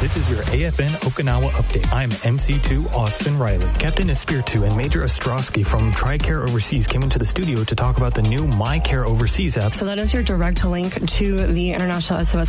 This is your AFN Okinawa update. I'm MC2 Austin Riley. Captain Espiritu and Major Ostrowski from TRICARE Overseas came into the studio to talk about the new MyCare Overseas app. So that is your direct link to the International SOS